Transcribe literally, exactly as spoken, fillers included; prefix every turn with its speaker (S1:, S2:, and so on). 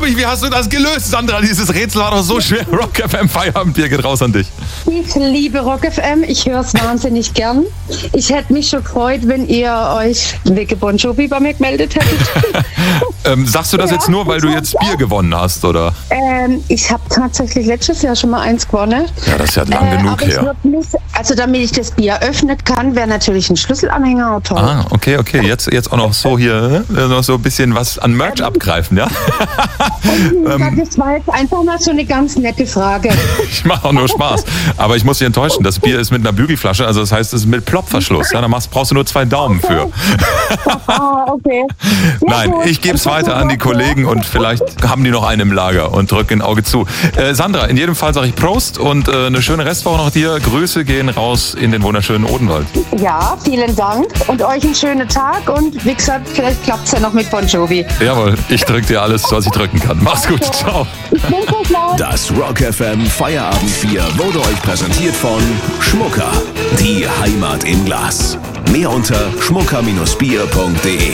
S1: unglaublich, wie hast du das gelöst, Sandra? Dieses Rätsel war doch so schwer. Rock F M Feierabendbier geht raus an dich.
S2: Ich liebe Rock F M, ich höre es wahnsinnig gern. Ich hätte mich schon gefreut, wenn ihr euch wegen Bon Jovi bei mir gemeldet hättet.
S1: ähm, sagst du das ja, jetzt nur, weil du jetzt Bier gewonnen hast, oder?
S2: Ähm, ich habe tatsächlich letztes Jahr schon mal eins gewonnen.
S1: Ja, das ist ja lang
S2: äh,
S1: genug
S2: aber
S1: her.
S2: Ich nicht, also damit ich das Bier öffnen kann, wäre natürlich ein Schlüsselanhänger auch toll.
S1: Ah, okay, okay. Jetzt, jetzt auch noch so hier, äh, noch so ein bisschen was an Merch abgreifen, ja?
S2: ähm, das war jetzt einfach mal so eine ganz nette Frage.
S1: Ich mache auch nur Spaß. Aber ich muss dich enttäuschen, das Bier ist mit einer Bügelflasche, also das heißt, es ist mit Plopverschluss. Ja, da machst, brauchst du nur zwei Daumen für.
S2: Ah, okay.
S1: Nein, ich gebe es weiter an die Kollegen und vielleicht haben die noch einen im Lager und drücken ein Auge zu. Äh, Sandra, in jedem Fall sage ich Prost und äh, eine schöne Restwoche noch dir. Grüße gehen raus in den wunderschönen Odenwald.
S2: Ja, vielen Dank und euch einen schönen Tag und wie gesagt, vielleicht klappt es ja noch mit Bon Jovi.
S1: Jawohl, ich drücke dir alles, was ich drücken kann. Mach's gut, ciao.
S3: Das Rock F M Feierabendbier wurde euch präsentiert von Schmucker, die Heimat im Glas. Mehr unter schmucker Bindestrich bier punkt de.